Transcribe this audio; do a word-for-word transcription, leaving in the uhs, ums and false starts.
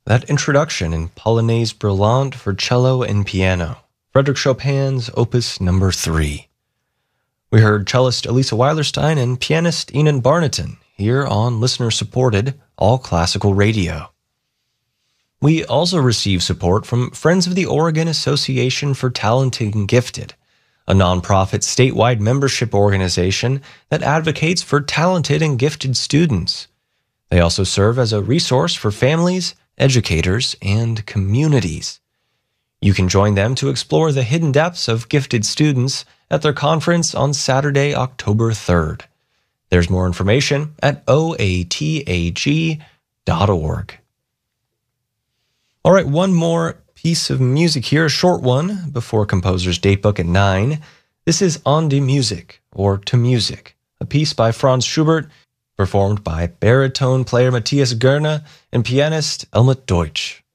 that introduction in Polonaise Brillante for cello and piano, Frédéric Chopin's Opus Number three. We heard cellist Elisa Weilerstein and pianist Enon Barnaton here on listener-supported All Classical Radio. We also receive support from Friends of the Oregon Association for Talented and Gifted, a nonprofit statewide membership organization that advocates for talented and gifted students. They also serve as a resource for families, educators, and communities. You can join them to explore the hidden depths of gifted students at their conference on Saturday, October third. There's more information at O A T A G dot org. All right, one more piece of music here, a short one, before Composer's Datebook at nine. This is On die Musik, or To Music, a piece by Franz Schubert, performed by baritone player Matthias Goerne and pianist Helmut Deutsch.